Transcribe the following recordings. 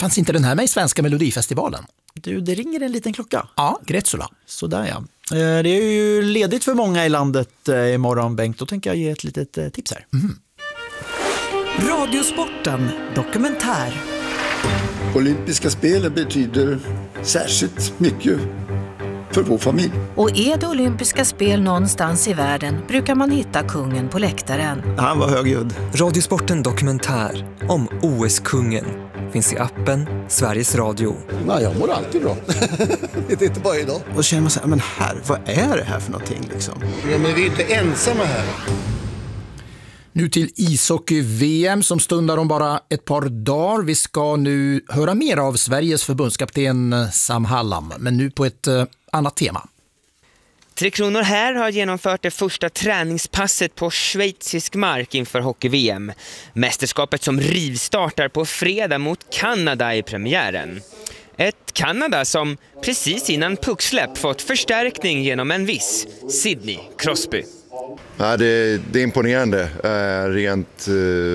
Fanns inte den här med i svenska Melodifestivalen? Du, det ringer en liten klocka. Ja, Grätsola. Sådär ja. Det är ju ledigt för många i landet imorgon, Bengt. Då tänker jag ge ett litet tips här. Radiosporten dokumentär. Olympiska spelen betyder särskilt mycket för vår familj. Och är det olympiska spel någonstans i världen brukar man hitta kungen på läktaren. Han var högljudd. Radiosporten dokumentär om OS-kungen finns i appen Sveriges Radio. Nej, jag mår alltid bra. Det är inte bara idag. Och känner man så här, men vad är det här för någonting liksom? Ja, men vi är inte ensamma här. Nu till ishockey-VM som stundar om bara ett par dagar. Vi ska nu höra mer av Sveriges förbundskapten Sam Hallam, men nu på ett annat tema. Tre Kronor här har genomfört det första träningspasset på schweizisk mark inför hockey-VM. Mästerskapet som rivstartar på fredag mot Kanada i premiären. Ett Kanada som precis innan pucksläpp fått förstärkning genom en viss Sidney Crosby. Ja, det är imponerande rent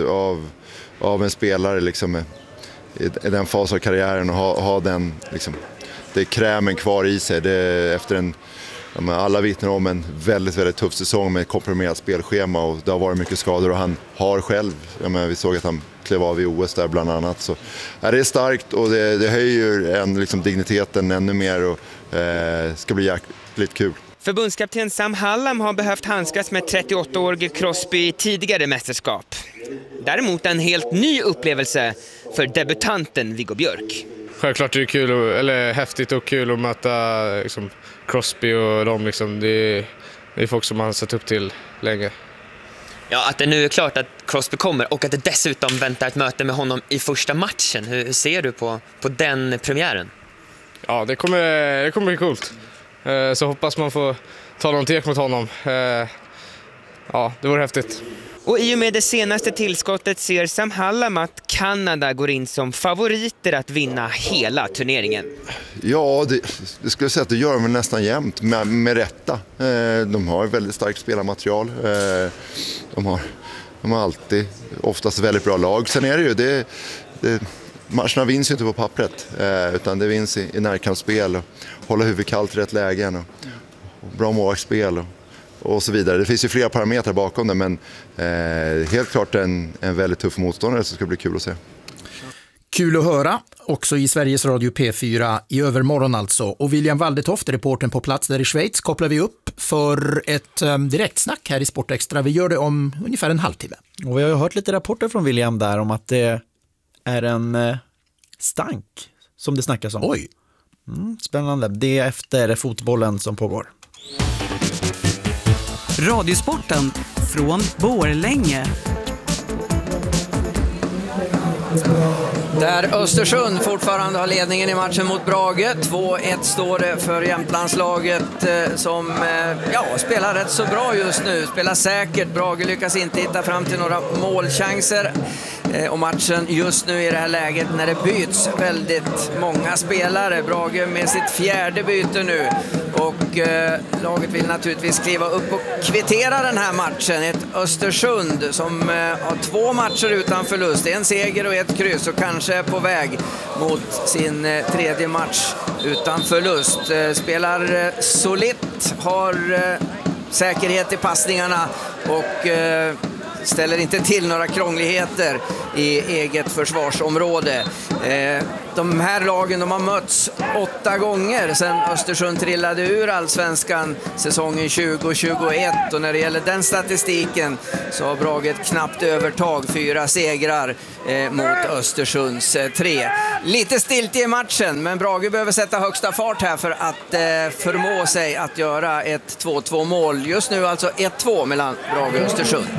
av en spelare liksom, i den fas av karriären och ha den liksom, det är krämen kvar i sig. Det är efter alla vittnar om en väldigt, väldigt tuff säsong med ett komprimerat spelschema och det har varit mycket skador och han har själv, vi såg att han klev av i OS där bland annat. Så, det är starkt och det höjer liksom, digniteten ännu mer och ska bli jäkligt kul. Förbundskapten Sam Hallam har behövt handskas med 38-årige Crosby i tidigare mästerskap. Däremot en helt ny upplevelse för debutanten Viggo Björk. Självklart är det kul, eller häftigt och kul att möta liksom, Crosby och dem. Liksom, det är folk som man har sett upp till länge. Ja, att det nu är klart att Crosby kommer och att det dessutom väntar ett möte med honom i första matchen. Hur ser du på den premiären? Ja, det kommer bli coolt. Så hoppas man får ta någon tek mot honom. Ja, det vore häftigt. Och i och med det senaste tillskottet ser Sam Hallam att Kanada går in som favoriter att vinna hela turneringen. Ja, det skulle jag säga att det gör de nästan jämt med rätta. De har väldigt starkt spelarmaterial. De har alltid oftast väldigt bra lag. Sen är det ju matcherna vinns ju inte på pappret utan det vinns i närkampsspel och hålla huvudet kallt i rätt lägen och bra målvaktsspel och så vidare. Det finns ju flera parametrar bakom det men helt klart en väldigt tuff motståndare så ska det bli kul att se. Kul att höra, också i Sveriges Radio P4 i övermorgon alltså. Och William Waldetoft, reportern på plats där i Schweiz, kopplar vi upp för ett direktsnack här i Sportextra. Vi gör det om ungefär en halvtimme. Och vi har ju hört lite rapporter från William där om att det är en stank som det snackas om. Oj! Spännande. Det är efter fotbollen som pågår. Radiosporten från Borlänge. Där Östersund fortfarande har ledningen i matchen mot Brage. 2-1 står det för Jämtlandslaget som spelar rätt så bra just nu. Spelar säkert. Brage lyckas inte hitta fram till några målchanser. Och matchen just nu i det här läget när det byts väldigt många spelare. Brage med sitt fjärde byte nu. Och laget vill naturligtvis kliva upp och kvittera den här matchen. Ett Östersund som har 2 matcher utan förlust. En seger och ett kryss och kanske är på väg mot sin tredje match utan förlust. Spelar solitt, har säkerhet i passningarna och ställer inte till några krångligheter i eget försvarsområde. De här lagen de har mötts 8 gånger sedan Östersund trillade ur Allsvenskan säsongen 2021 och när det gäller den statistiken så har Brage ett knappt övertag, 4 segrar mot Östersunds 3. Lite stilt i matchen men Brage behöver sätta högsta fart här för att förmå sig att göra ett 2-2 mål. Just nu alltså 1-2 mellan Brage och Östersund.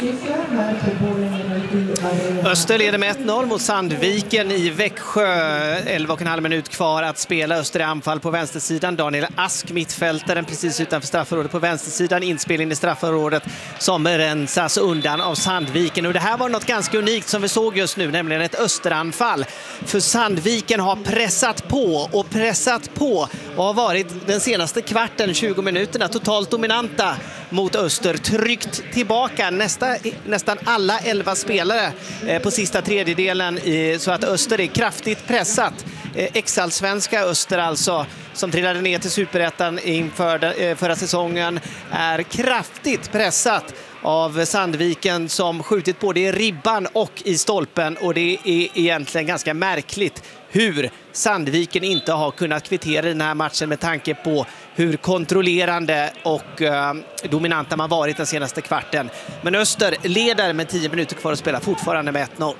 Öster leder med 1-0 mot Sandviken i Växjö. 11,5 minut kvar att spela. Öster i anfall på vänstersidan. Daniel Ask, mittfältaren precis utanför straffområdet på vänstersidan. Inspelning i straffområdet som rensas undan av Sandviken. Och det här var något ganska unikt som vi såg just nu, nämligen ett Österanfall. För Sandviken har pressat på och har varit den senaste kvarten, 20 minuterna, totalt dominanta mot Öster. Tryckt tillbaka nästan alla 11 spelare på sista tredjedelen så att Öster är kraftigt pressat. Ex-allsvenska Öster alltså, som trillade ner till Superettan inför förra säsongen, är kraftigt pressat av Sandviken som skjutit både i ribban och i stolpen, och det är egentligen ganska märkligt hur Sandviken inte har kunnat kvittera den här matchen med tanke på hur kontrollerande och dominanta man varit den senaste kvarten. Men Öster leder med 10 minuter kvar att spela, fortfarande med 1-0.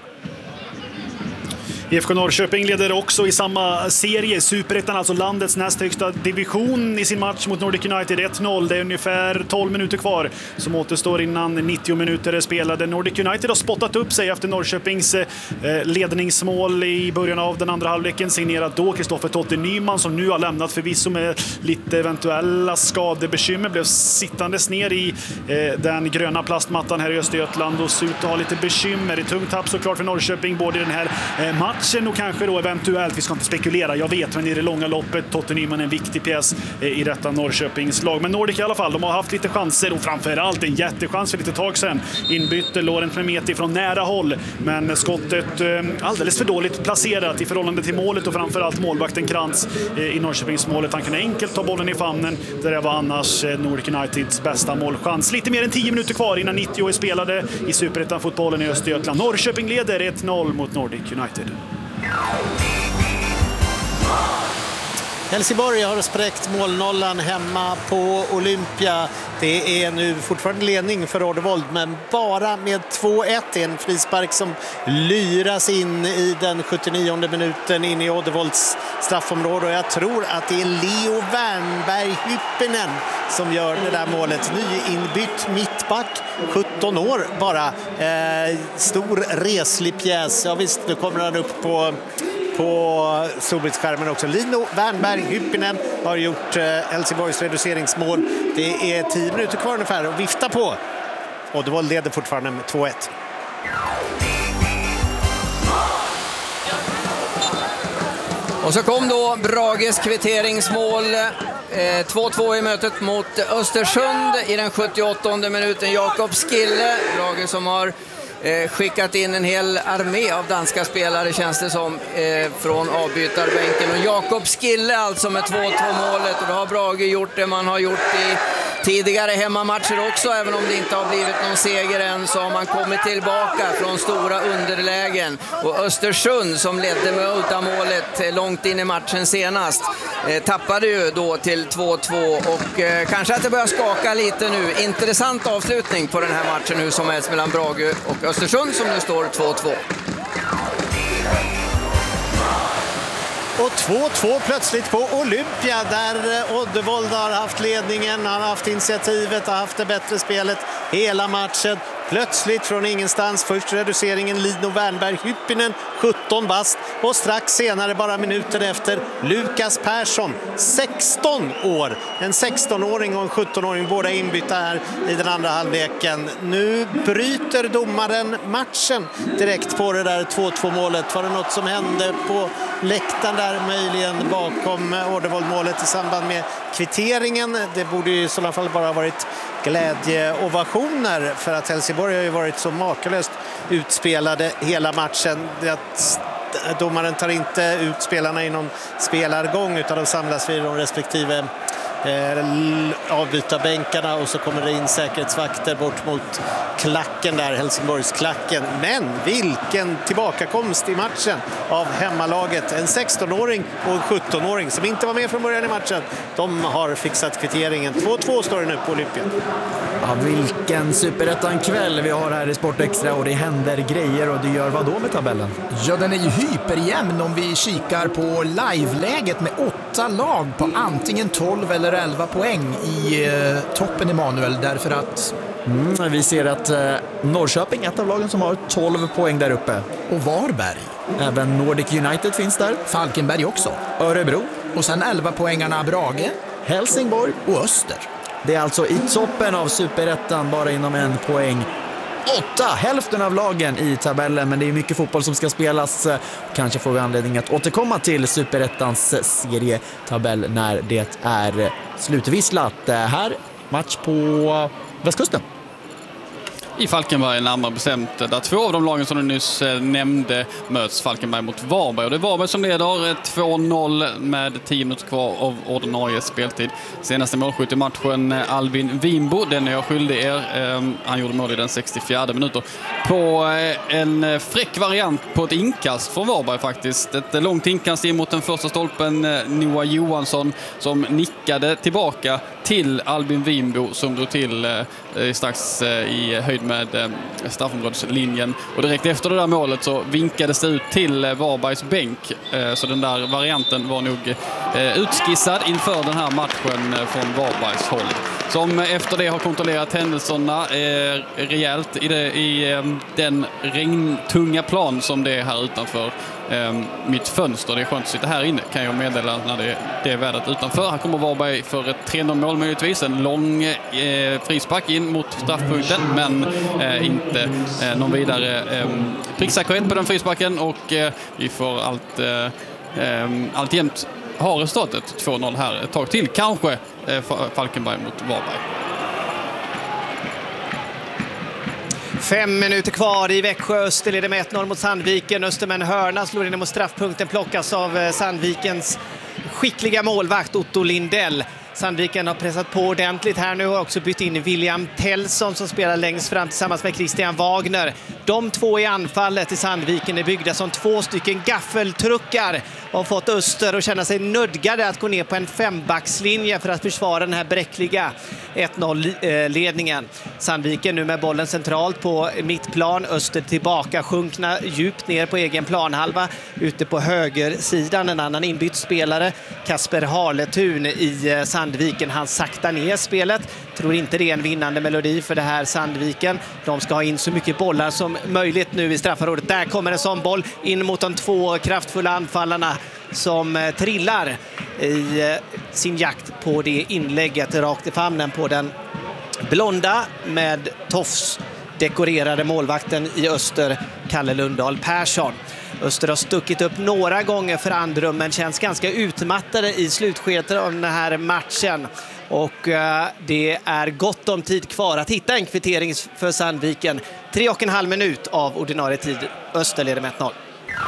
IFK Norrköping leder också i samma serie, Superettan, alltså landets näst högsta division, i sin match mot Nordic United 1-0. Det är ungefär 12 minuter kvar som återstår innan 90 minuter är spelade. Nordic United har spottat upp sig efter Norrköpings ledningsmål i början av den andra halvleken, signerat då Kristoffer Totte Nyman, som nu har lämnat, förvisso med lite eventuella skadebekymmer, blev sittandes ner i den gröna plastmattan här i Östergötland och ser ut att ha lite bekymmer. Det är tungt tapp såklart för Norrköping, både i den här matchen och kanske då eventuellt, vi ska inte spekulera, jag vet, men i det långa loppet Totte Nyman är en viktig pjäs i detta Norrköpings lag. Men Nordic i alla fall, de har haft lite chanser och framförallt en jättechans för lite tag sedan. Inbytte Laurent Mehmeti från nära håll, men skottet alldeles för dåligt placerat i förhållande till målet och framförallt målvakten Krantz i Norrköpings målet. Han kunde enkelt ta bollen i famnen, där det var annars Nordic Uniteds bästa målchans. Lite mer än 10 minuter kvar innan 90 är spelade i Superettan-fotbollen i Östergötland. Norrköping leder 1-0 mot Nordic United. Helsingborg har spräckt målnollan hemma på Olympia. Det är nu fortfarande ledning för Ordevold, men bara med 2-1. En frispark som lyras in i den 79:e minuten in i Ordevolds straffområde. Och jag tror att det är Leo Wernberg Hyppinen som gör det där målet. Nyinbytt mittback, 17 år bara. Stor reslig pjäs. Ja visst, nu kommer han upp på storbildsskärmen också. Lino Wernberg Hyppinen har gjort Helsingborgs reduceringsmål. Det är 10 minuter kvar ungefär att vifta på. Och det leder fortfarande med 2-1. Och så kom då Brages kvitteringsmål. 2-2 i mötet mot Östersund i den 78:e minuten. Jakob Skille, Brage som har skickat in en hel armé av danska spelare, känns det som, från avbytarbänken. Och Jakob Skille alltså med 2-2-målet, och då har Brage gjort det man har gjort i tidigare hemmamatcher också. Även om det inte har blivit någon seger än, så har man kommit tillbaka från stora underlägen. Och Östersund, som ledde med uddamålet långt in i matchen senast, tappade ju då till 2-2, och kanske att det börjar skaka lite nu. Intressant avslutning på den här matchen hur som helst mellan Brage och Östersund, som nu står 2-2. Och 2-2 plötsligt på Olympia, där Oddevold har haft ledningen, har haft initiativet, har haft det bättre spelet hela matchen. Plötsligt från ingenstans, först reduceringen Lino Wernberg Hyppinen, 17 bast, och strax senare, bara minuter efter, Lukas Persson, 16 år. En 16-åring och en 17-åring, båda inbytta här i den andra halvleken. Nu bryter domaren matchen direkt på det där 2-2-målet. Var det något som hände på läktaren där, möjligen bakom Ordevold-målet i samband med kvitteringen? Det borde ju i sådana fall bara ha varit glädjeovationer, för att Helsingborg har ju varit så makalöst utspelade hela matchen. Domaren tar inte ut spelarna i någon spelargång, utan de samlas vid de respektive avbyta bänkarna, och så kommer det in säkerhetsvakter bort mot klacken där, Helsingborgs klacken. Men vilken tillbakakomst i matchen av hemmalaget. En 16-åring och en 17-åring som inte var med från början i matchen. De har fixat kvitteringen. 2-2 står det nu på Olympia. Ja, vilken Superettan-kväll vi har här i Sport Extra, och det händer grejer, och det gör vad då med tabellen? Ja, den är ju hyperjämn om vi kikar på live-läget med 8 lag på antingen 12 eller 11 poäng i toppen, Emanuel, därför att vi ser att Norrköping är ett av lagen som har 12 poäng där uppe. Och Varberg. Även Nordic United finns där. Falkenberg också. Örebro. Och sen 11 poängarna Brage, Helsingborg och Öster. Det är alltså i toppen av Superettan, bara inom 1 poäng. 8, hälften av lagen i tabellen, men det är mycket fotboll som ska spelas. Kanske får vi anledning att återkomma till Superettans serietabell när det är slutvisslat. Här, match på västkusten. I Falkenberg närmare bestämt, där 2 av de lagen som du nyss nämnde möts. Falkenberg mot Varberg, och det är Varberg som leder 2-0 med 10 minuter kvar av ordinarie speltid. Senaste målskytt i matchen, Albin Winbo, den är jag skyldig er. Han gjorde mål i den 64 minuter på en fräck variant på ett inkast från Varberg faktiskt. Ett långt inkast in mot den första stolpen, Noah Johansson som nickade tillbaka till Albin Winbo som drog till strax i höjd med straffområdeslinjen, och direkt efter det där målet så vinkades det ut till Varbergs bänk, så den där varianten var nog utskissad inför den här matchen från Varbergs håll, som efter det har kontrollerat händelserna rejält i den regntunga plan som det är här utanför mitt fönster. Det är skönt att sitta här inne, kan jag meddela, när det är vädret utanför. Här kommer Varberg för ett 3-0-mål möjligtvis. En lång frispark in mot straffpunkten, men inte någon vidare pricksäkerhet på den frisparken, och vi får alltjämt ha resultatet 2-0 här ett tag till. Kanske Falkenberg mot Varberg. 5 minuter kvar i Växjö. Öster leder med 1-0 mot Sandviken. Öster med en hörna slår in mot straffpunkten, plockas av Sandvikens skickliga målvakt Otto Lindell. Sandviken har pressat på ordentligt här nu och har också bytt in William Tellson som spelar längst fram tillsammans med Christian Wagner. De två i anfallet i Sandviken är byggda som 2 stycken gaffeltruckar och har fått Öster att känna sig nödgade att gå ner på en 5-backslinje för att försvara den här bräckliga 1-0-ledningen. Sandviken nu med bollen centralt på mittplan. Öster tillbaka, sjunkna djupt ner på egen planhalva. Ute på högersidan en annan inbytt spelare, Kasper Harletun i Sandviken. Han saktar ner spelet. Tror inte det är en vinnande melodi för det här Sandviken. De ska ha in så mycket bollar som möjligt nu i straffområdet. Där kommer en sån boll in mot de 2 kraftfulla anfallarna som trillar i sin jakt på det inlägget rakt i famnen på den blonda med tofs dekorerade målvakten i Öster, Kalle Lundahl Persson. Öster har stuckit upp några gånger för Andrum, men känns ganska utmattade i slutskedet av den här matchen. Och det är gott om tid kvar att hitta en kvittering för Sandviken. 3,5 minut av ordinarie tid. Öster leder med 1-0.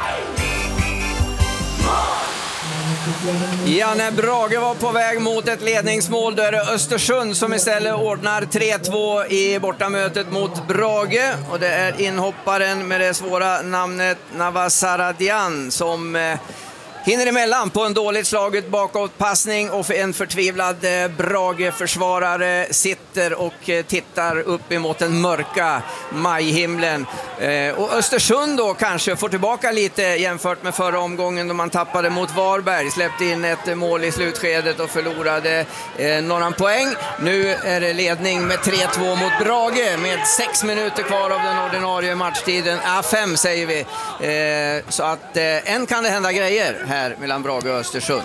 Ja, när Brage var på väg mot ett ledningsmål, då är det Östersund som istället ordnar 3-2 i bortamötet mot Brage. Och det är inhopparen med det svåra namnet Navasaradian som hinner emellan på en dåligt slaget bakåtpassning, och en förtvivlad Brage-försvarare sitter och tittar upp emot den mörka majhimlen. Och Östersund då kanske får tillbaka lite jämfört med förra omgången då man tappade mot Varberg. Släppte in ett mål i slutskedet och förlorade några poäng. Nu är det ledning med 3-2 mot Brage med 6 minuter kvar av den ordinarie matchtiden. 5 säger vi. Så att än kan det hända grejer här mellan Brage och Östersund.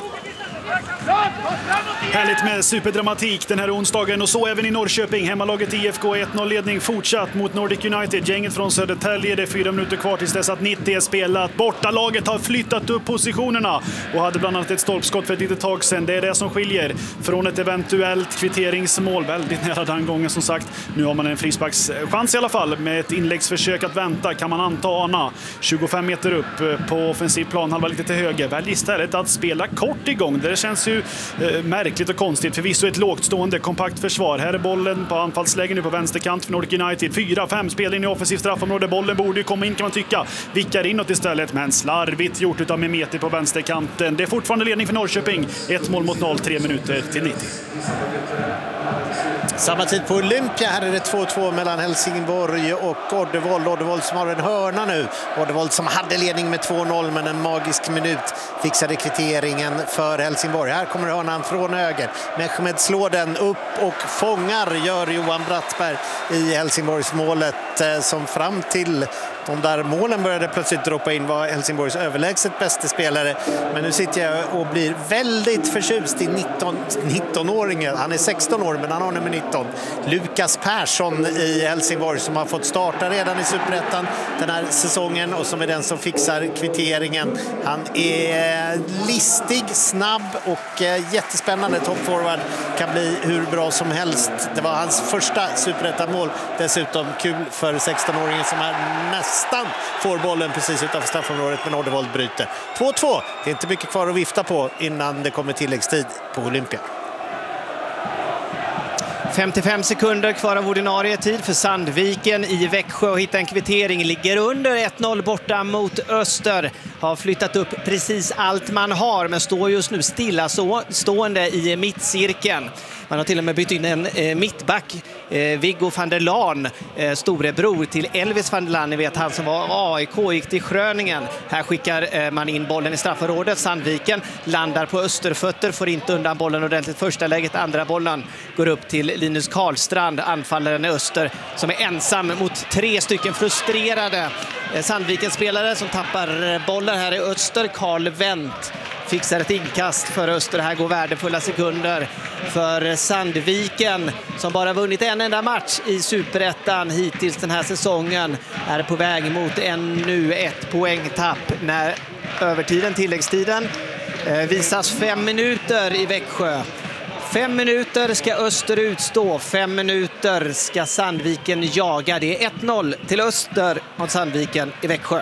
Härligt med superdramatik den här onsdagen, och så även i Norrköping. Hemmalaget IFK 1-0-ledning fortsatt mot Nordic United. Gänget från Södertälje, det är 4 minuter kvar tills dess att 90 är spelat. Bortalaget har flyttat upp positionerna och hade bland annat ett stolpskott för ett litet tag sedan. Det är det som skiljer från ett eventuellt kvitteringsmål. Väldigt nära den gången som sagt. Nu har man en frisparkschans i alla fall med ett inläggsförsök att vänta, kan man anta ana. 25 meter upp på offensiv plan, halva lite till höger. Välj istället att spela kort igång. Det känns ju märkligt och konstigt. Förvisso ett lågt stående kompakt försvar. Här är bollen på anfallsläge nu på vänsterkant för Nordic United. 4-5 spel in i offensiv straffområde. Bollen borde ju komma in, kan man tycka. Vickar inåt istället, men slarvigt gjort utav Mehmeti på vänsterkanten. Det är fortfarande ledning för Norrköping. 1-0 3 minuter till 90. Samma tid på Olympia. Här är det 2-2 mellan Helsingborg och Oddevold. Oddevold som har en hörna nu. Oddevold som hade ledning med 2-0, men en magisk minut fixade kvitteringen för Helsingborg. Här kommer hörnan från höger. Mehmet slår den upp och fångar, gör Johan Brattberg i Helsingborgs målet, som fram till de där målen började plötsligt droppa in var Helsingborgs överlägset bästa spelare. Men nu sitter jag och blir väldigt förtjust i 19-åringen. Han är 16 år, men han har nummer 2013. Lukas Persson i Helsingborg som har fått starta redan i Superettan den här säsongen och som är den som fixar kvitteringen. Han är listig, snabb och jättespännande toppforward. Kan bli hur bra som helst. Det var hans första Superettan-mål. Dessutom kul för 16-åringen som är nästan får bollen precis utanför straffområdet, men Oddevold bryter. 2-2. Det är inte mycket kvar att vifta på innan det kommer tilläggstid på Olympia. 55 sekunder kvar av ordinarie tid för Sandviken i Växjö och hitta en kvittering. Ligger under 1-0 borta mot Öster. Har flyttat upp precis allt man har, men står just nu stilla stående i mittcirkeln. Man har till och med bytt in en mittback, Viggo van der Laan, storebror till Elvis van der Laan. Ni vet, han som var AIK, gick till Schröningen. Här skickar man in bollen i straffområdet. Sandviken landar på Österfötter, får inte undan bollen ordentligt första läget. Andra bollen går upp till Linus Karlstrand, anfallaren i Öster, som är ensam mot 3 stycken frustrerade Sandviken-spelare som tappar bollen här i Öster. Karl Wendt fixar ett inkast för Öster. Här går värdefulla sekunder för Sandviken som bara vunnit en enda match i Superettan hittills den här säsongen. Är på väg mot ännu ett poängtapp när övertiden, tilläggstiden, visas 5 minuter i Växjö. 5 minuter ska Öster utstå, 5 minuter ska Sandviken jaga. Det är 1-0 till Öster mot Sandviken i Växjö.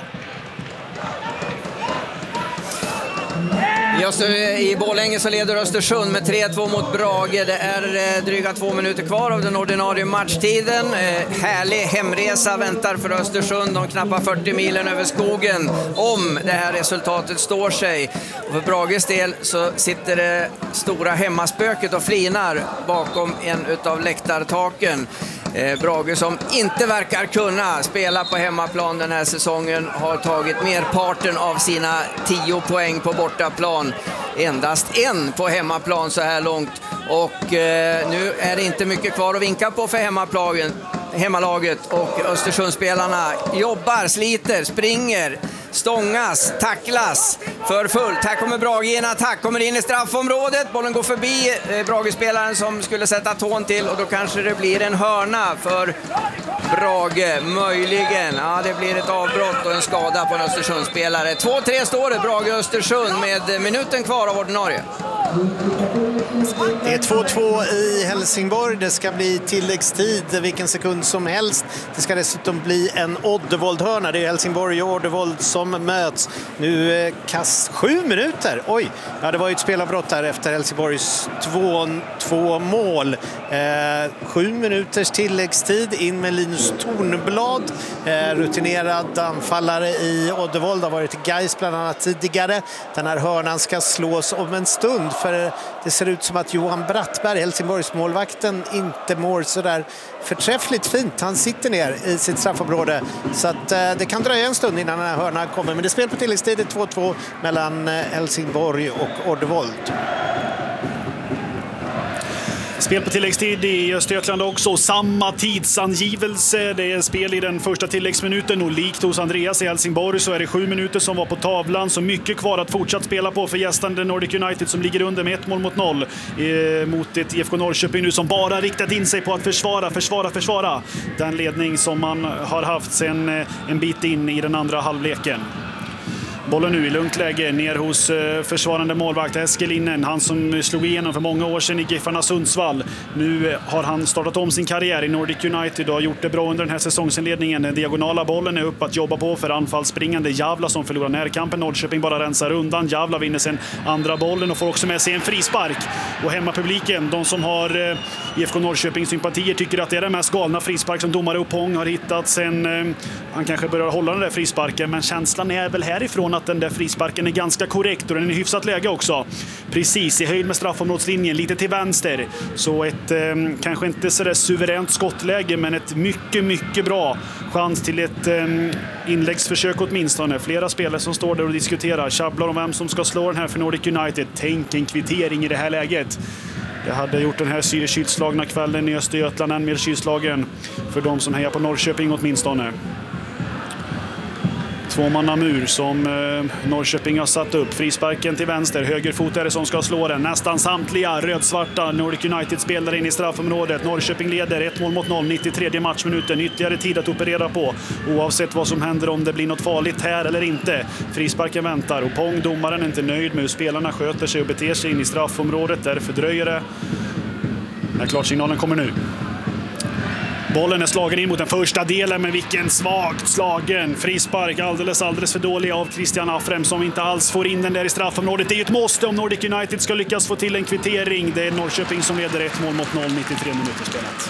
Just i Borlänge så leder Östersund med 3-2 mot Brage. Det är dryga 2 minuter kvar av den ordinarie matchtiden. Härlig hemresa väntar för Östersund, de knappa 40 milen över skogen, om det här resultatet står sig. Och för Brages del så sitter det stora hemmaspöket och flinar bakom en utav läktartaken. Brage, som inte verkar kunna spela på hemmaplan den här säsongen, har tagit merparten av sina 10 poäng på bortaplan. Endast 1 på hemmaplan så här långt. Och nu är det inte mycket kvar att vinka på för hemmalaget. Och Östersundsspelarna jobbar, sliter, springer, stångas, tacklas för fullt. Här kommer Brage i en attack, kommer in i straffområdet. Bollen går förbi Brage-spelaren som skulle sätta tån till, och då kanske det blir en hörna för Brage. Möjligen. Ja, det blir ett avbrott och en skada på en Östersundsspelare. 2-3 står det, Brage-Östersund med minuten kvar av ordinarie. Det är 2-2 i Helsingborg. Det ska bli tilläggstid vilken sekund som helst. Det ska dessutom bli en Oddevold-hörna. Det är Helsingborg och Oddevold som möts. Nu kast 7 minuter. Oj, ja, det var ju ett spelavbrott där efter Helsingborgs 2-2 mål. 7 minuters tilläggstid, in med Linus Tornblad. Rutinerad anfallare i Oddevold, har varit i Gais bland annat tidigare. Den här hörnan ska slås om en stund, för det ser ut som att Johan Brattberg, Helsingborgs målvakten, inte mår så där förträffligt fint. Han sitter ner i sitt straffområde, så att det kan dröja en stund innan den här hörnan kommer. Men det spelar på tilläggstid 2-2 mellan Helsingborg och Oddevold. Spel på tilläggstid i Östergötland också. Samma tidsangivelse. Det är spel i den första tilläggsminuten, och likt hos Andreas i Helsingborg så är det 7 minuter som var på tavlan. Så mycket kvar att fortsatt spela på för gästande Nordic United som ligger under med 1-0 mot ett IFK Norrköping nu som bara riktat in sig på att försvara den ledning som man har haft sedan en bit in i den andra halvleken. Bollen nu i lugnt läge ner hos försvarande målvakt Eskelinen, han som slog igenom för många år sedan i Giffarna Sundsvall. Nu har han startat om sin karriär i Nordic United och har gjort det bra under den här säsongsinledningen. Den diagonala bollen är upp att jobba på för anfallsspringande Javla som förlorar närkampen. Norrköping bara rensar undan. Javla vinner sen andra bollen och får också med sig en frispark. Och hemmapubliken, de som har IFK Norrköping sympatier, tycker att det är den mest galna frispark som domare Uppång har hittat sen han kanske börjar hålla den där frisparken. Men känslan är väl härifrån att den där frisparken är ganska korrekt, och den är i hyfsat läge också. Precis i höjd med straffområdslinjen, lite till vänster. Så ett kanske inte så där suveränt skottläge, men ett mycket bra chans till ett inläggsförsök åtminstone. Flera spelare som står där och diskuterar, tjabblar om vem som ska slå den här för Nordic United. Tänk en kvittering i det här läget. Det hade gjort den här kylslagna kvällen i Östergötland än mer kylslagen för de som hejar på Norrköping åtminstone. tvåmannamur som Norrköping har satt upp. Frisparken till vänster, högerfotare som ska slå den. Nästan samtliga rödsvarta Nordic United spelar in i straffområdet. Norrköping leder 1-0, 93 matchminuten. Ytterligare tid att operera på, oavsett vad som händer, om det blir något farligt här eller inte. Frisparken väntar och Pong, domaren, är inte nöjd med hur spelarna sköter sig och beter sig in i straffområdet. Därför dröjer det. När klartsignalen kommer nu. Bollen är slagen in mot den första delen, men vilken svagt slagen frispark, alldeles för dålig av Christian Afrem som inte alls får in den där i straffområdet. Det är ju ett måste om Nordic United ska lyckas få till en kvittering. Det är Norrköping som leder 1-0, 93 minuter spelat.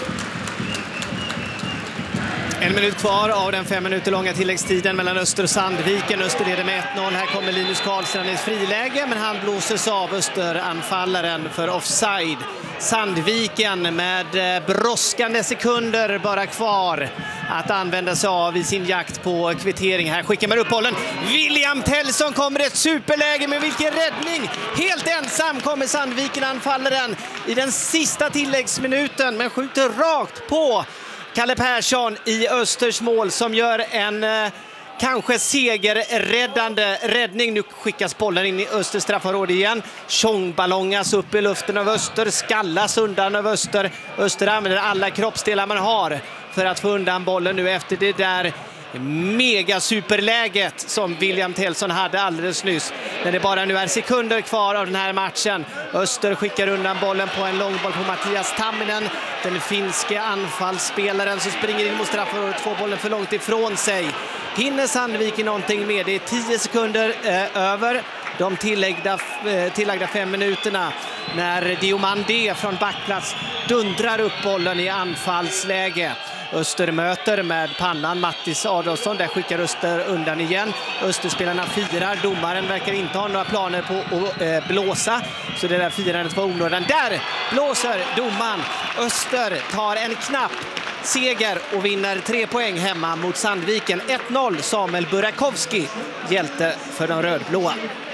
1 minut kvar av den 5 minuter långa tilläggstiden mellan Öster och Sandviken. Öster leder med 1-0. Här kommer Linus Karlsson i ett friläge, men han blåses av Österanfallaren för offside. Sandviken med brådskande sekunder bara kvar att använda sig av i sin jakt på kvittering. Här skickar man upp bollen. William Tellson kommer ett superläge, med vilken räddning! Helt ensam kommer Sandviken, anfallaren, i den sista tilläggsminuten, men skjuter rakt på Kalle Persson i Östers mål som gör en kanske segerräddande räddning. Nu skickas bollen in i Östers straffområde igen. Tjongballongas upp i luften av Öster, skallas undan av Öster. Öster använder alla kroppsdelar man har för att få undan bollen nu efter det där mega superläget som William Tellson hade alldeles nyss. När det bara nu är sekunder kvar av den här matchen. Öster skickar undan bollen på en långboll på Mattias Tamminen, den finske anfallsspelaren som springer in mot straffområdet, får bollen för långt ifrån sig. Hinner Sandviken någonting med? Det är 10 sekunder över de tillagda 5 minuterna när Diomandé från backplats dundrar upp bollen i anfallsläge. Öster möter med pannan Mattis Adolfsson. Där skickar Öster undan igen. Österspelarna firar. Domaren verkar inte ha några planer på att blåsa. Så det där firandet var onödan. Där blåser domaren. Öster tar en knapp seger och vinner 3 poäng hemma mot Sandviken. 1-0 Samuel Burakovsky, hjälte för de rödblåa.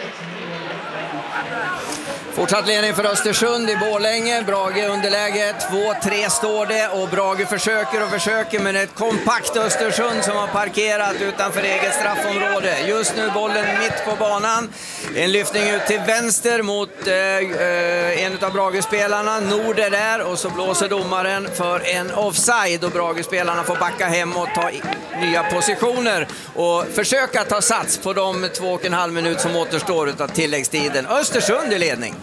Fortsatt ledning för Östersund i Borlänge. Brage underläge, 2-3 står det och Brage försöker, men ett kompakt Östersund som har parkerat utanför eget straffområde. Just nu bollen mitt på banan. En lyftning ut till vänster mot en av Brage-spelarna. Nord är där och så blåser domaren för en offside och Brage-spelarna får backa hem och ta nya positioner och försöka ta sats på de 2,5 minuter som återstår av tilläggstiden. Östersund i ledning.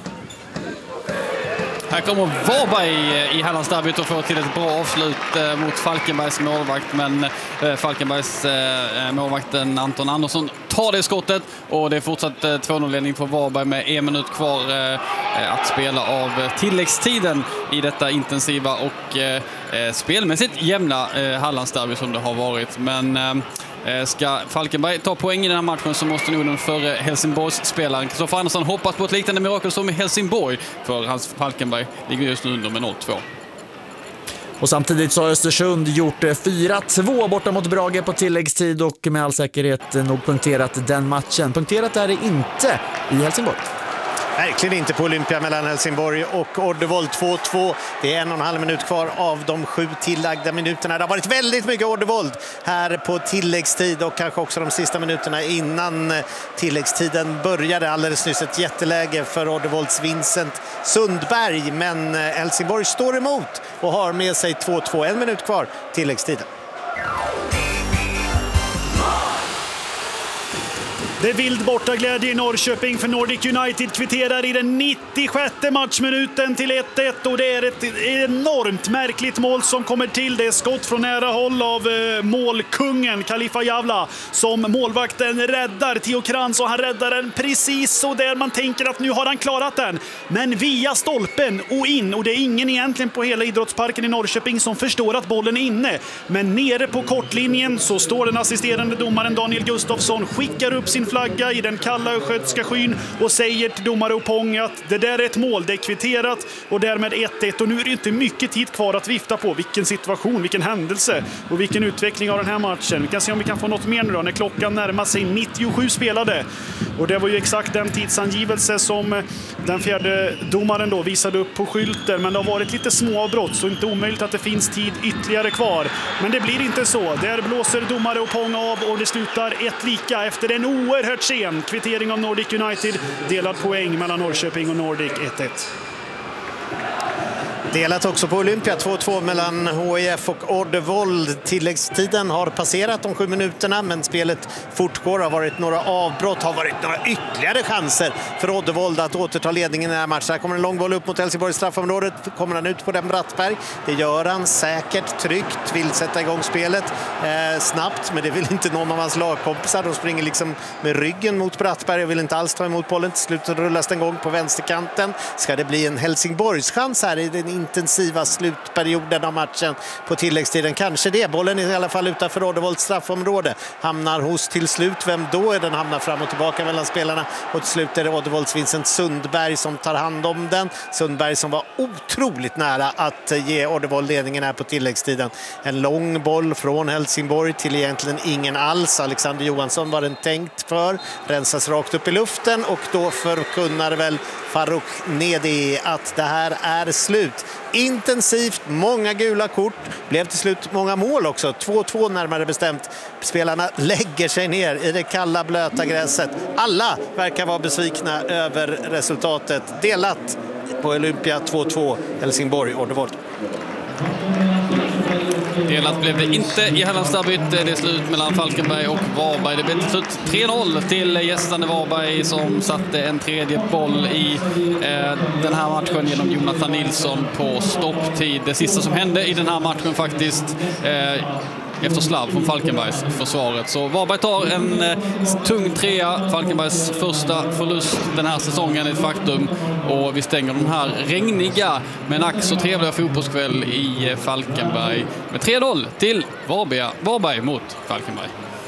Här kommer Varberg i Hallandsderbyt och får till ett bra avslut mot Falkenbergs målvakt. Men Falkenbergs målvakten Anton Andersson tar det skottet och det är fortsatt 2-0-ledning för Varberg med 1 minut kvar att spela av tilläggstiden i detta intensiva och spelmässigt jämna Hallandsderby som det har varit. Men ska Falkenberg ta poäng i den här matchen så måste nog den förre Helsingborgs spelaren Kristoffer Andersson hoppas på ett liknande mirakel som i Helsingborg, för hans Falkenberg ligger just nu under med 0-2. Och samtidigt så har Östersund gjort 4-2 borta mot Brage på tilläggstid och med all säkerhet nog punkterat den matchen. Punkterat är det inte i Helsingborg. Verkligen inte på Olympia mellan Helsingborg och Oddevold. 2-2. Det är 1,5 minut kvar av de 7 tillagda minuterna. Det har varit väldigt mycket Oddevold här på tilläggstid och kanske också de sista minuterna innan tilläggstiden började. Alldeles nyss ett jätteläge för Oddevolds Vincent Sundberg, men Helsingborg står emot och har med sig 2-2. 1 minut kvar tilläggstiden. Det är vild bortaglädje i Norrköping för Nordic United kvitterar i den 96 matchminuten till 1-1 och det är ett enormt märkligt mål som kommer till. Det är skott från nära håll av målkungen Khalifa Javla som målvakten räddar Theo Krantz och han räddar den precis så där man tänker att nu har han klarat den. Men via stolpen och in och det är ingen egentligen på hela idrottsparken i Norrköping som förstår att bollen är inne. Men nere på kortlinjen så står den assisterande domaren Daniel Gustafsson, skickar upp sin flagga i den kalla östgötska skyn och säger till domare Opong att det där är ett mål, det är kvitterat och därmed 1-1. Och nu är det inte mycket tid kvar att vifta på. Vilken situation, vilken händelse och vilken utveckling av den här matchen. Vi kan se om vi kan få något mer nu då när klockan närmar sig 97 spelade. Och det var ju exakt den tidsangivelse som den fjärde domaren då visade upp på skylten. Men det har varit lite småavbrott så inte omöjligt att det finns tid ytterligare kvar. Men det blir inte så. Där blåser domare Opong av och det slutar 1-1 efter en oerhört sen kvittering av Nordic United. Delad poäng mellan Norrköping och Nordic 1-1. Delat också på Olympia, 2-2 mellan HIF och Oddevold. Tilläggstiden har passerat de 7 minuterna, men spelet fortgår. Har varit några avbrott, har varit några ytterligare chanser för Oddevold att återta ledningen i den här matchen. Här kommer en lång boll upp mot Helsingborgs straffområdet. Kommer han ut på den Brattberg? Det gör han säkert, tryggt, vill sätta igång spelet snabbt, men det vill inte någon av hans lagkompisar. De springer liksom med ryggen mot Brattberg och vill inte alls ta emot bollen. Till slut rullas den igång på vänsterkanten. Ska det bli en Helsingborgs chans här i den intensiva slutperioden av matchen på tilläggstiden? Kanske det. Bollen är i alla fall utanför Oddevolds straffområde. Hamnar hos till slut. Vem då är den? Hamnar fram och tillbaka mellan spelarna. Och till slut är det Oddevolds Vincent Sundberg som tar hand om den. Sundberg som var otroligt nära att ge Oddevold ledningen här på tilläggstiden. En lång boll från Helsingborg till egentligen ingen alls. Alexander Johansson var den tänkt för. Rensas rakt upp i luften och då förkunnar väl Faruk Nedi att det här är slut. Intensivt, många gula kort, blev till slut många mål också, 2-2 närmare bestämt. Spelarna lägger sig ner i det kalla blöta gräset. Alla verkar vara besvikna över resultatet. Delat på Olympia 2-2 Helsingborg Oddevold. Delat blev det inte i Hallandsderbyt. Det är slut mellan Falkenberg och Varberg. Det blev till slut 3-0 till gästande Varberg som satte en tredje boll i den här matchen genom Jonathan Nilsson på stopptid. Det sista som hände i den här matchen faktiskt efter slav från Falkenbergs försvaret. Så Varberg tar en tung trea. Falkenbergs första förlust den här säsongen är ett faktum. Och vi stänger den här regniga men ack så trevliga fotbollskväll i Falkenberg med 3-0 till Varberg mot Falkenberg.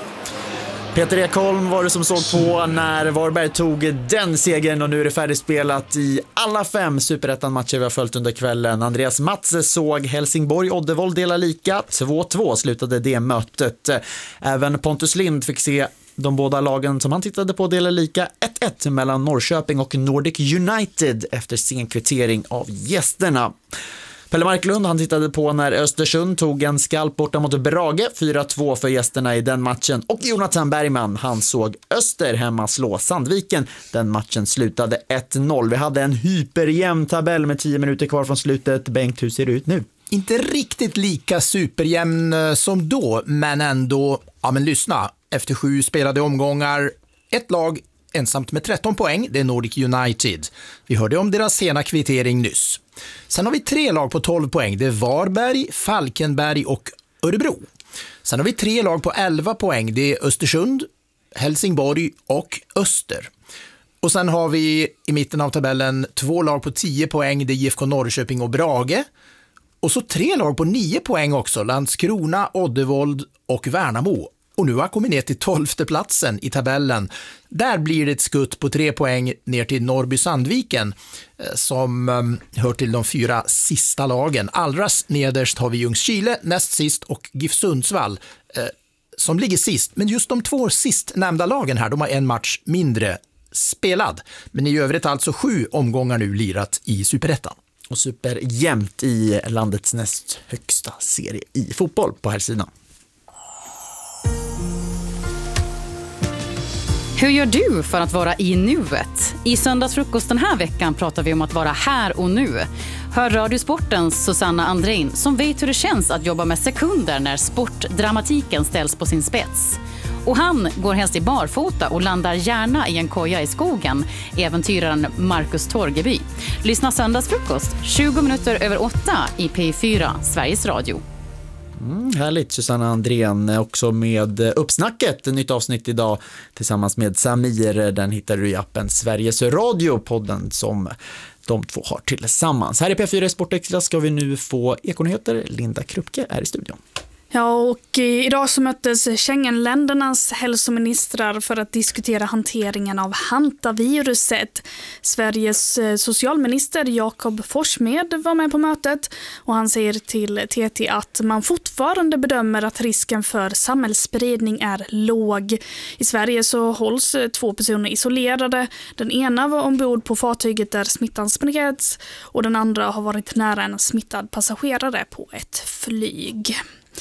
Peter Ekholm var det som såg på när Varberg tog den segern och nu är det färdigspelat i alla 5 Superettan-matcher vi har följt under kvällen. Andreas Matze såg Helsingborg-Oddevold dela lika. 2-2 slutade det mötet. Även Pontus Lind fick se de båda lagen som han tittade på dela lika 1-1 mellan Norrköping och Nordic United efter sen kvittering av gästerna. Pelle Marklund han tittade på när Östersund tog en skalp borta mot Brage, 4-2 för gästerna i den matchen. Och Jonathan Bergman han såg Öster hemma slå Sandviken. Den matchen slutade 1-0. Vi hade en hyperjämn tabell med 10 minuter kvar från slutet. Bengt, hur ser det ut nu? Inte riktigt lika superjämn som då, men ändå, ja men lyssna. Efter 7 spelade omgångar, ett lag ensamt med 13 poäng, det är Nordic United. Vi hörde om deras sena kvittering nyss. Sen har vi 3 lag på 12 poäng, det är Varberg, Falkenberg och Örebro. Sen har vi 3 lag på 11 poäng, det är Östersund, Helsingborg och Öster. Och sen har vi i mitten av tabellen 2 lag på 10 poäng, det är IFK Norrköping och Brage. Och så 3 lag på 9 poäng också, Landskrona, Oddevold och Värnamo. Och nu har kommit ner till 12:e platsen i tabellen. Där blir det ett skutt på 3 poäng ner till Norrby-Sandviken som hör till de 4 sista lagen. Allra nederst har vi Ljungskile, näst sist och GIF Sundsvall som ligger sist. Men just de 2 sist nämnda lagen här, de har en match mindre spelad. Men i övrigt alltså 7 omgångar nu lirat i Superettan. Och superjämnt i landets näst högsta serie i fotboll på här sidan. Hur gör du för att vara i nuet? I söndagsfrukost den här veckan pratar vi om att vara här och nu. Hör Radiosportens Susanna Andrein som vet hur det känns att jobba med sekunder när sportdramatiken ställs på sin spets. Och han går helst i barfota och landar gärna i en koja i skogen, äventyraren Marcus Torgeby. Lyssna söndagsfrukost 20 minuter över 8 i P4 Sveriges Radio. Härligt, Susanna Andrén också med uppsnacket, ett nytt avsnitt idag tillsammans med Samir. Den hittar du i appen Sveriges Radio, podden som de 2 har tillsammans. Här i P4 Sportextra ska vi nu få ekonyheter. Linda Kruppke är i studion. Ja, och idag så möttes Schengenländernas hälsoministrar för att diskutera hanteringen av hantaviruset. Sveriges socialminister Jakob Forssmed var med på mötet och han säger till TT att man fortfarande bedömer att risken för samhällsspridning är låg. I Sverige så hålls 2 personer isolerade. Den ena var ombord på fartyget där smittan spreds och den andra har varit nära en smittad passagerare på ett flyg.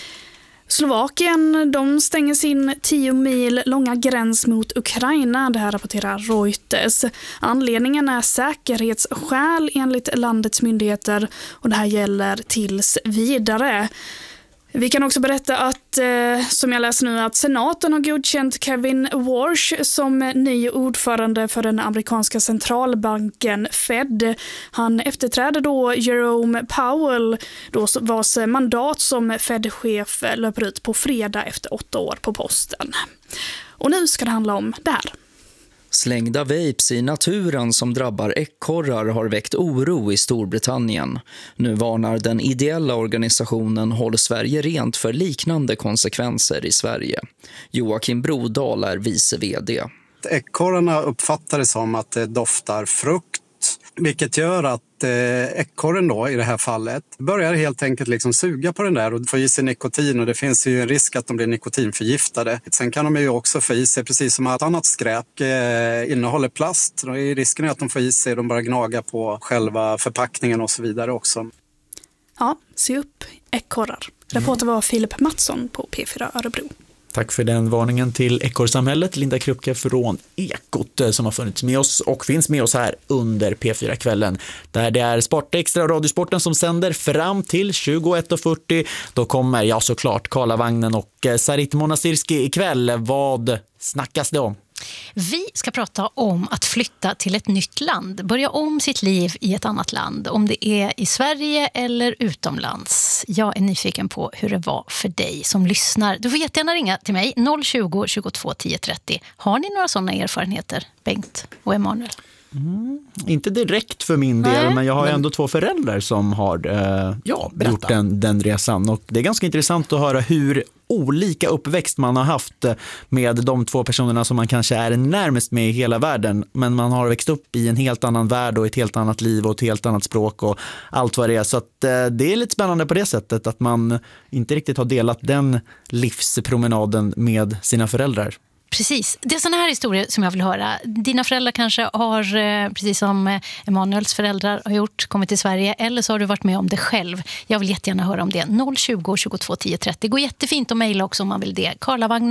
Slovakien, de stänger sin 10 mil långa gräns mot Ukraina, det här rapporterar Reuters. Anledningen är säkerhetsskäl enligt landets myndigheter och det här gäller tills vidare. Vi kan också berätta att, som jag läser nu, att senaten har godkänt Kevin Warsh som ny ordförande för den amerikanska centralbanken Fed. Han efterträder då Jerome Powell, då vars mandat som Fed-chef löper ut på fredag efter 8 år på posten. Och nu ska det handla om det här. Slängda vapes i naturen som drabbar ekorrar har väckt oro i Storbritannien. Nu varnar den ideella organisationen Håll Sverige rent för liknande konsekvenser i Sverige. Joakim Brodal är vice vd. Ekorrarna uppfattar det som att det doftar frukt, vilket gör att ekorren då i det här fallet börjar helt enkelt liksom suga på den där och få i sig nikotin, och det finns ju en risk att de blir nikotinförgiftade. Sen kan de ju också få i sig, precis som att annat skräp innehåller plast, och risken är att de får i sig, de bara gnaga på själva förpackningen och så vidare också. Ja, se upp ekorrar. Reporter var Filip Mattsson på P4 Örebro. Tack för den varningen till Ekorrsamhället, Linda Krupke från Ekot som har funnits med oss och finns med oss här under P4-kvällen. Där det är Sportextra och Radiosporten som sänder fram till 21:40. Då kommer såklart Karlavagnen och Sarit Monastirski ikväll. Vad snackas det om? Vi ska prata om att flytta till ett nytt land, börja om sitt liv i ett annat land, om det är i Sverige eller utomlands. Jag är nyfiken på hur det var för dig som lyssnar. Du får jättegärna ringa till mig, 020 22 10 30. Har ni några sådana erfarenheter, Bengt och Emanuel? Inte direkt för min del, men jag har ändå 2 föräldrar som har gjort den resan. Och det är ganska intressant att höra hur olika uppväxt man har haft med de 2 personerna som man kanske är närmast med i hela världen. Men man har växt upp i en helt annan värld och ett helt annat liv och ett helt annat språk och allt vad det är. Så att det är lite spännande på det sättet att man inte riktigt har delat den livspromenaden med sina föräldrar. Precis. Det är såna här historier som jag vill höra. Dina föräldrar kanske har, precis som Emanuels föräldrar har gjort, kommit till Sverige, eller så har du varit med om det själv. Jag vill jättegärna höra om det. 020 22 10 30. Det går jättefint att mejla också om man vill det.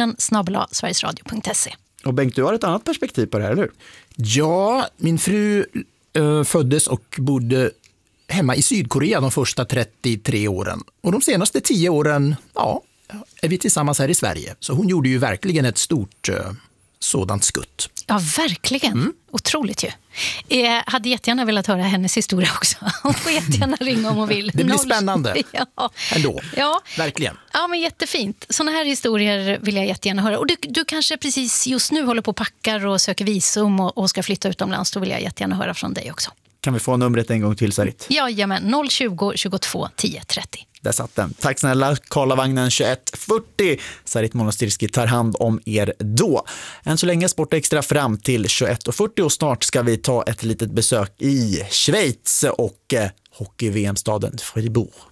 karlavagnen@sverigesradio.se. Och Bengt, du har ett annat perspektiv på det här, eller hur? Ja, min fru föddes och bodde hemma i Sydkorea de första 33 åren. Och de senaste 10 åren, är vi tillsammans här i Sverige. Så hon gjorde ju verkligen ett stort sådant skutt. Ja, verkligen. Otroligt ju. Jag hade jättegärna velat höra hennes historia också. Hon får jättegärna ringa om hon vill. Det blir spännande. Ändå. Ja. Verkligen. Ja, men jättefint. Såna här historier vill jag jättegärna höra. Och du kanske precis just nu håller på och packar och söker visum och ska flytta utomlands. Då vill jag jättegärna höra från dig också. Kan vi få numret en gång till, Sarit? Jajamän, 020 22 10 30. Där satt den. Tack snälla, Karlavagnen 21:40. Sarit Monastirski tar hand om er då. Än så länge Sportextra fram till 21:40 och snart ska vi ta ett litet besök i Schweiz och hockey-VM-staden Fribourg.